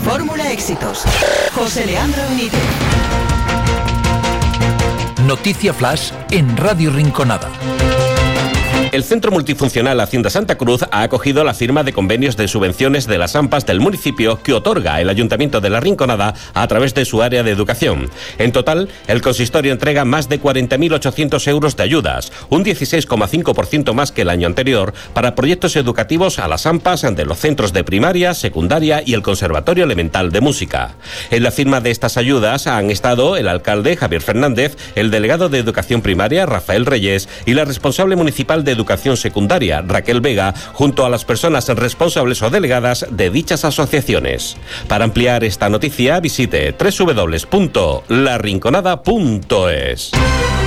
Fórmula Éxitos. José Leandro Benítez. Noticia Flash en Radio Rinconada. El Centro Multifuncional Hacienda Santa Cruz ha acogido la firma de convenios de subvenciones de las AMPAs del municipio que otorga el Ayuntamiento de La Rinconada a través de su área de educación. En total, el consistorio entrega más de 40.800 euros de ayudas, un 16,5% más que el año anterior, para proyectos educativos a las AMPAs de los centros de primaria, secundaria y el Conservatorio Elemental de Música. En la firma de estas ayudas han estado el alcalde Javier Fernández, el delegado de Educación Primaria Rafael Reyes y la responsable municipal de Educación Secundaria, Raquel Vega, junto a las personas responsables o delegadas de dichas asociaciones. Para ampliar esta noticia, visite www.larinconada.es.